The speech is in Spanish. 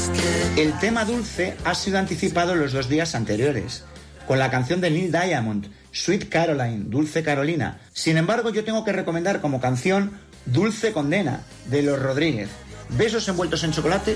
El tema Dulce ha sido anticipado los 2 días anteriores, con la canción de Neil Diamond, Sweet Caroline, Dulce Carolina. Sin embargo, yo tengo que recomendar como canción Dulce Condena, de Los Rodríguez. Besos envueltos en chocolate